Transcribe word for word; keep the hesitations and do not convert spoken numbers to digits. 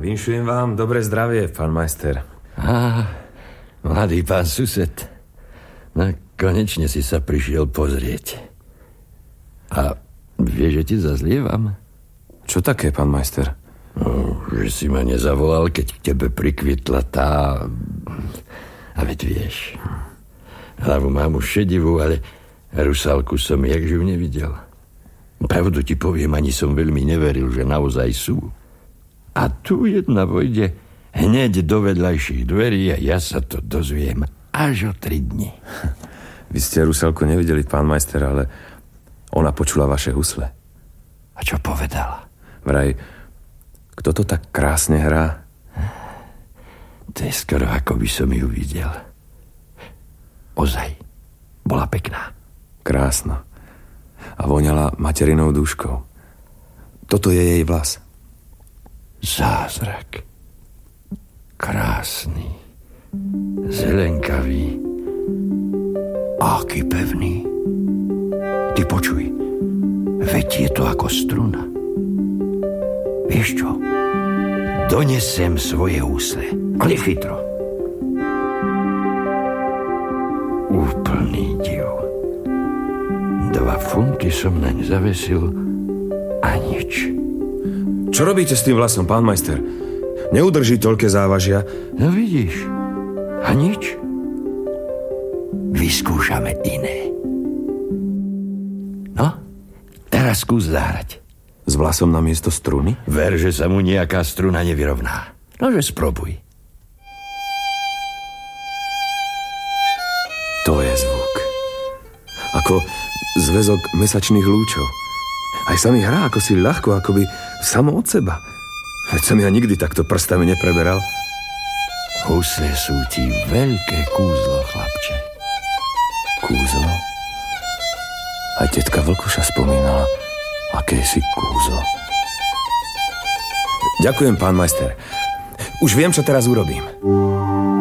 Vinšujem vám dobré zdravie, pán majster. Á, mladý pán sused. No, konečne si sa prišiel pozrieť. A vieš, že ti zazlievam? Čo také, pán majster? No, že si ma nezavolal, keď k tebe prikvitla tá... A veď vieš, hlavu mám už šedivú, ale Rusálku som jak živ nevidel. Pravdu ti poviem, ani som veľmi neveril, že naozaj sú. A tu jedna vojde hneď do vedľajších dverí a ja sa to dozviem až o tri dni. Vy ste Rusálku nevideli, pán majster, ale ona počula vaše husle. A čo povedala? Vraj, kto to tak krásne hrá? To je skoro ako by som ju videl. Ozaj, bola pekná. Krásna. A voňala materinou dúškou. Toto je jej vlas. Zázrak. Krásny. Zelenkavý. Aký pevný. Ty počuj. Veď je to ako struna. Vieš čo? Donesem svoje úsle. Ale chytro. Úplný div. Dva funty som naň zavesil a nič. Čo robíte s tým vlasom, pán majster? Neudrží toľké závažia. No vidíš. A nič. Vyskúšame iné. No, teraz skús zahrať. S vlasom na miesto struny? Ver, že sa mu nejaká struna nevyrovná. Nože sprobuj. To je zvuk. Ako zväzok mesačných lúčov. Aj sa mi hrá ako si ľahko, akoby samo od seba. Veď som ja nikdy takto prstami nepreberal. Husle sú ti veľké kúzlo, chlapče. Kúzlo? Aj tetka Vlkuša spomínala akési kúzlo. Ďakujem, pán majster. Už viem, čo teraz urobím.